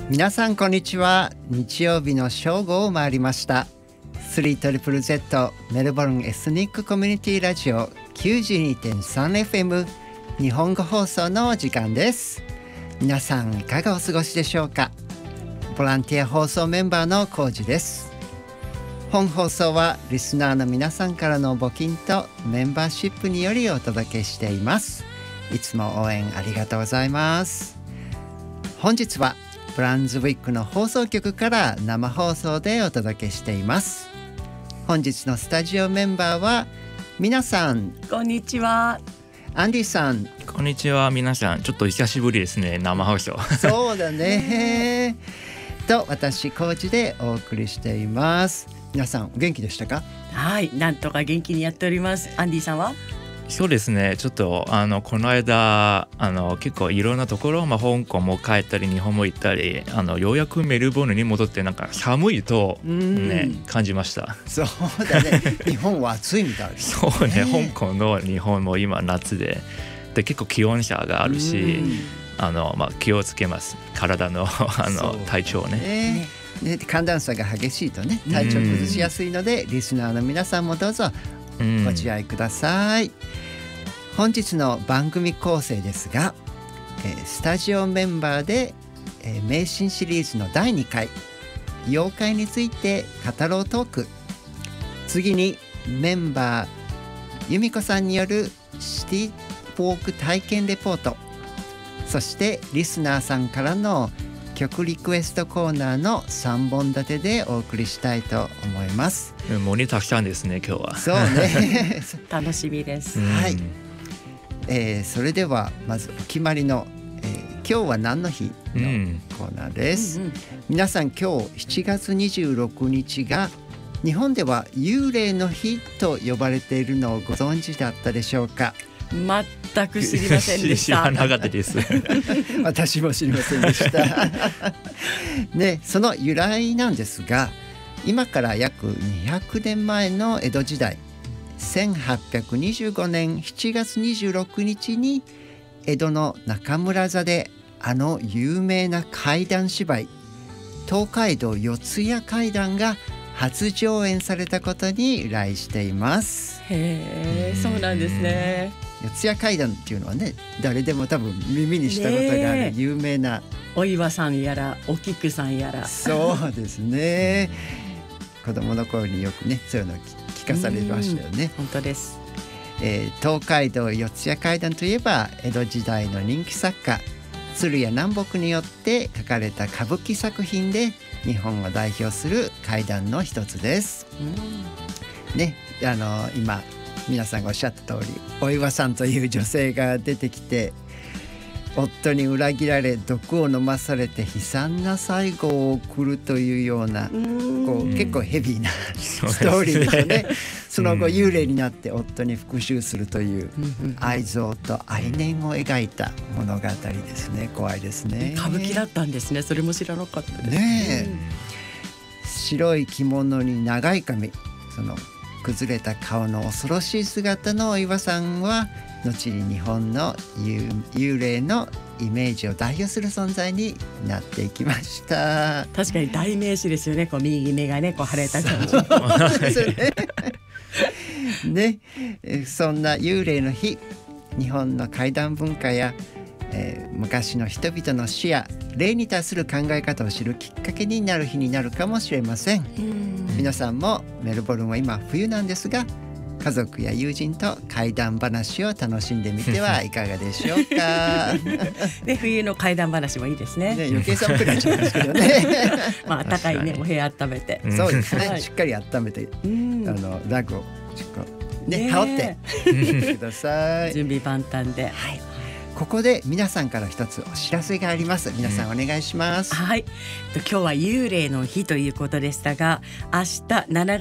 皆さんこんにちは。日曜日の正午を回りました。 3ZZZ メルボルンエスニックコミュニティラジオ 92.3FM 日本語放送のお時間です。皆さんいかがお過ごしでしょうか。ボランティア放送メンバーのコウジです。本放送はリスナーの皆さんからの募金とメンバーシップによりお届けしています。いつも応援ありがとうございます。本日はブランズウィックの放送局から生放送でお届けしています。本日のスタジオメンバーは皆さんこんにちは。 アンディさんこんにちは。皆さんちょっと久しぶりですね、生放送。 そうだねと私コーチでお送りしています。皆さんお元気でしたか？ はい、なんとか元気にやっております。アンディさんは？ そうですね、ちょっとこの間結構いろんなところ、香港も帰ったり日本も行ったりようやくメルボルンに戻ってなんか寒いと、感じました。 そうだね日本は暑いみたいですね。 そうね、香港の日本も今夏で結構気温差があるし、気をつけます。体の体調ね。 寒暖差が激しいとね体調崩しやすいので、リスナーの皆さんもどうぞご自愛ください。本日の番組構成ですが、スタジオメンバーで、迷信シリーズの第2回妖怪について語ろうトーク、次にメンバー由美子さんによるシティウォーク体験レポート、そしてリスナーさんからの曲リクエストコーナーの3本立てでお送りしたいと思います。 盛りだくさんですね今日は。 そうね楽しみです。 はい、それではまずお決まりの、今日は何の日のコーナーです。皆さん今日7月26日が日本では幽霊の日と呼ばれているのをご存知だったでしょうか？ 全く知りませんでした。 知らなかったです私も知りませんでしたね、その由来なんですが、今から約200年前の江戸時代1825年7月26日に江戸の中村座で有名な怪談芝居東海道四谷怪談が初上演されたことに由来しています。 へー、そうなんですね。 四谷怪談っていうのはね、誰でも多分耳にしたことがある有名な、 お岩さんやらお菊さんやら。 そうですね子供の頃によくねそういうの聞かされましたよね。 本当です。 東海道四谷怪談といえば江戸時代の人気作家鶴屋南北によって書かれた歌舞伎作品で日本を代表する怪談の一つです。ね、今皆さんがおっしゃった通りお岩さんという女性が出てきて夫に裏切られ毒を飲まされて悲惨な最後を送るというような結構ヘビーなストーリーですよね。その後幽霊になって夫に復讐するという愛憎と愛念を描いた物語ですね。怖いですね。 歌舞伎だったんですね。それも知らなかったですね。白い着物に長い髪、その崩れた顔の恐ろしい姿のお岩さんは後に日本の幽霊のイメージを代表する存在になっていきました。 確かに代名詞ですよね。右目がね腫れた感じね、そんな幽霊の日、日本の怪談文化や、昔の人々の死や霊に対する考え方を知るきっかけになる日になるかもしれません。皆さんもメルボルンは今冬なんですが、家族や友人と怪談話を楽しんでみてはいかがでしょうかね、冬の怪談話もいいですね。 余計寒くなっちゃいますけどね暖かいね、お部屋温めて。 そうですね、しっかり温めてラグを羽織ってください。 準備万端で。 ここで皆さんから一つお知らせがあります。皆さんお願いします。 はい、今日は幽霊の日ということでしたが、明日7月